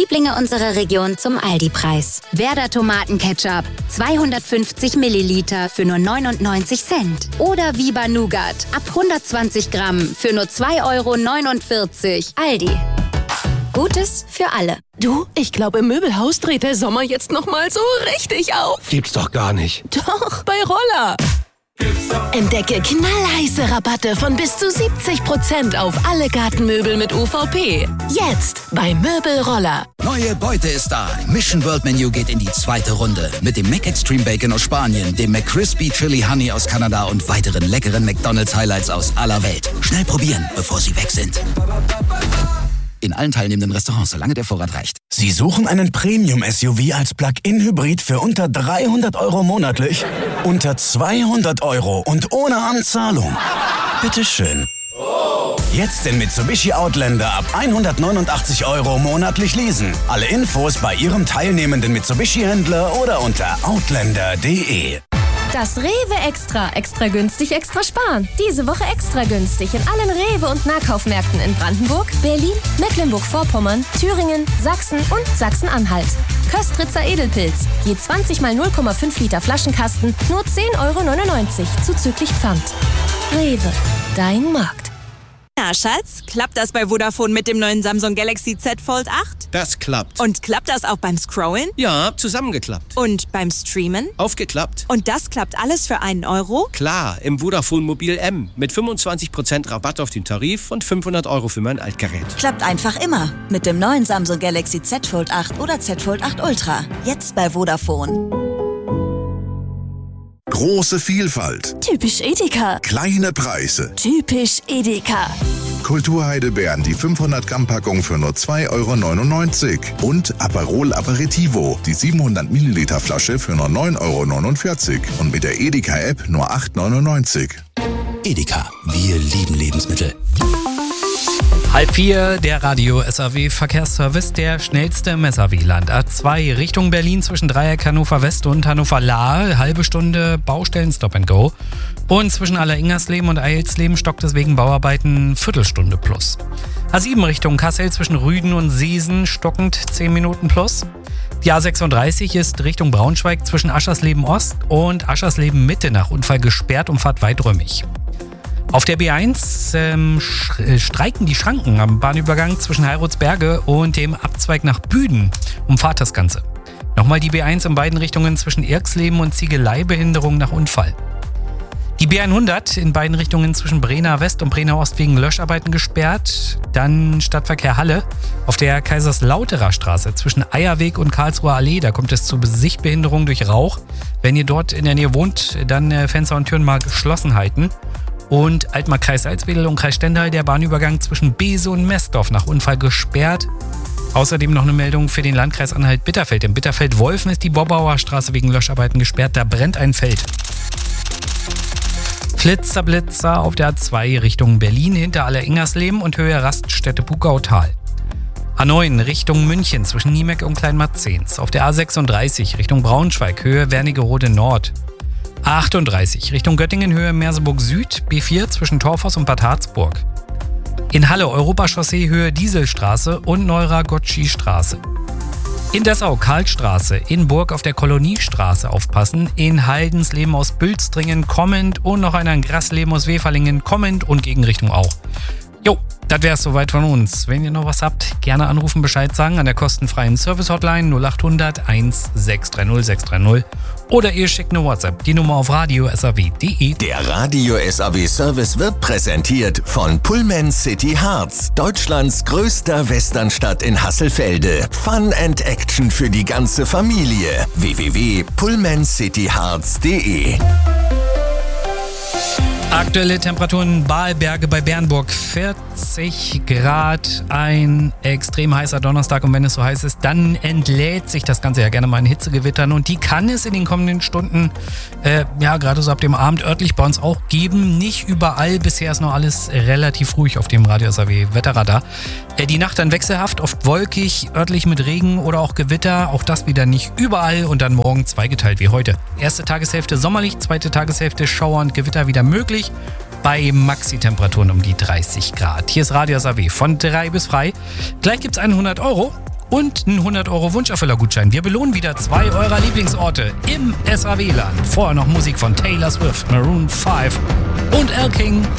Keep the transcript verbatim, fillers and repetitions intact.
Lieblinge unserer Region zum Aldi-Preis. Werder Tomatenketchup, zweihundertfünfzig Milliliter für nur neunundneunzig Cent. Oder Viva Nougat, ab hundertzwanzig Gramm für nur zwei Euro neunundvierzig. Aldi. Gutes für alle. Du, ich glaube, im Möbelhaus dreht der Sommer jetzt noch mal so richtig auf. Gibt's doch gar nicht. Doch, bei Roller. Entdecke knallheiße Rabatte von bis zu siebzig Prozent auf alle Gartenmöbel mit U V P. Jetzt bei Möbelroller. Neue Beute ist da. Mission World Menu geht in die zweite Runde. Mit dem Mac Extreme Bacon aus Spanien, dem McCrispy Chili Honey aus Kanada und weiteren leckeren McDonald's Highlights aus aller Welt. Schnell probieren, bevor sie weg sind. In allen teilnehmenden Restaurants, solange der Vorrat reicht. Sie suchen einen Premium-S U V als Plug-in-Hybrid für unter dreihundert Euro monatlich? Unter zweihundert Euro und ohne Anzahlung? Bitteschön. Jetzt den Mitsubishi Outlander ab hundertneunundachtzig Euro monatlich leasen. Alle Infos bei Ihrem teilnehmenden Mitsubishi-Händler oder unter outlander punkt de. Das Rewe Extra. Extra günstig, extra sparen. Diese Woche extra günstig in allen Rewe- und Nahkaufmärkten in Brandenburg, Berlin, Mecklenburg-Vorpommern, Thüringen, Sachsen und Sachsen-Anhalt. Köstritzer Edelpilz. Je zwanzig mal null Komma fünf Liter Flaschenkasten, nur zehn Euro neunundneunzig, zuzüglich Pfand. Rewe. Dein Markt. Na, Schatz, klappt das bei Vodafone mit dem neuen Samsung Galaxy Z Fold acht? Das klappt. Und klappt das auch beim Scrollen? Ja, zusammengeklappt. Und beim Streamen? Aufgeklappt. Und das klappt alles für einen Euro? Klar, im Vodafone Mobil M. Mit fünfundzwanzig Prozent Rabatt auf den Tarif und fünfhundert Euro für mein Altgerät. Klappt einfach immer. Mit dem neuen Samsung Galaxy Z Fold acht oder Z Fold acht Ultra. Jetzt bei Vodafone. Große Vielfalt. Typisch Edeka. Kleine Preise. Typisch Edeka. Kulturheidelbeeren, die fünfhundert Gramm Packung für nur zwei Euro neunundneunzig. Und Aperol Aperitivo, die siebenhundert Milliliter Flasche für nur neun Euro neunundvierzig. Und mit der Edeka-App nur acht Euro neunundneunzig. Edeka, wir lieben Lebensmittel. Halb vier, der Radio S A W Verkehrsservice, der schnellste im S A W-Land. A zwei Richtung Berlin zwischen Dreieck Hannover West und Hannover Lahr, halbe Stunde Baustellen Stop and Go. Und zwischen Aller-Ingersleben und Eilsleben stockt es wegen Bauarbeiten Viertelstunde plus. A sieben Richtung Kassel zwischen Rüden und Seesen stockend zehn Minuten plus. Die A sechsunddreißig ist Richtung Braunschweig zwischen Aschersleben Ost und Aschersleben Mitte nach Unfall gesperrt und Fahrt weiträumig. Auf der B eins ähm, streiken die Schranken am Bahnübergang zwischen Heiratsberge und dem Abzweig nach Büden. Umfahrt das Ganze. Nochmal die B eins in beiden Richtungen zwischen Irksleben und Ziegeleibehinderung nach Unfall. Die B hundert in beiden Richtungen zwischen Brenner West und Brenner Ost wegen Löscharbeiten gesperrt. Dann Stadtverkehr Halle auf der Kaiserslauterer Straße zwischen Eierweg und Karlsruher Allee. Da kommt es zu Sichtbehinderung durch Rauch. Wenn ihr dort in der Nähe wohnt, dann äh, Fenster und Türen mal geschlossen halten. Und Altmark Kreis Salzwedel und Kreis Stendal, der Bahnübergang zwischen Bese und Messdorf nach Unfall gesperrt. Außerdem noch eine Meldung für den Landkreis Anhalt-Bitterfeld. In Bitterfeld-Wolfen ist die Bobbauer Straße wegen Löscharbeiten gesperrt, da brennt ein Feld. Flitzer Blitzer auf der A zwei Richtung Berlin hinter Aller-Ingersleben und Höhe Raststätte Pugautal. A neun Richtung München zwischen Niemeck und Kleinmarzens. Auf der A sechsunddreißig Richtung Braunschweig, Höhe Wernigerode Nord. A achtunddreißig Richtung Göttingen, Höhe Merseburg Süd, B vier zwischen Torfhaus und Bad Harzburg. In Halle Europachaussee, Höhe Dieselstraße und Neura-Gottschi-Straße. In Dessau Karlstraße, in Burg auf der Koloniestraße aufpassen, in Haldensleben aus Bülstringen kommend und noch einer in Grasleben aus Weferlingen kommend und Gegenrichtung auch. Jo, das wär's soweit von uns. Wenn ihr noch was habt, gerne anrufen, Bescheid sagen an der kostenfreien Service-Hotline null acht hundert eins sechs drei null sechs drei null oder ihr schickt eine WhatsApp, die Nummer auf radio s a w punkt d e. Der Radio S A W Service wird präsentiert von Pullman City Harz, Deutschlands größter Westernstadt in Hasselfelde. Fun and Action für die ganze Familie. w w w punkt pullman city harz punkt d e. Aktuelle Temperaturen Bahlberge bei Bernburg, vierzig Grad, ein extrem heißer Donnerstag und wenn es so heiß ist, dann entlädt sich das Ganze ja gerne mal in Hitzegewittern und die kann es in den kommenden Stunden, äh, ja gerade so ab dem Abend örtlich bei uns auch geben, nicht überall, bisher ist noch alles relativ ruhig auf dem Radio S A W Wetterradar. Äh, die Nacht dann wechselhaft, oft wolkig, örtlich mit Regen oder auch Gewitter, auch das wieder nicht überall und dann morgen zweigeteilt wie heute. Erste Tageshälfte sommerlich, zweite Tageshälfte Schauer und Gewitter wieder möglich. Bei Maxi-Temperaturen um die dreißig Grad. Hier ist Radio S A W von drei bis frei. Gleich gibt's hundert Euro und ein hundert Euro Wunscherfüller-Gutschein. Wir belohnen wieder zwei eurer Lieblingsorte im S A W-Land. Vorher noch Musik von Taylor Swift, Maroon fünf und L. King.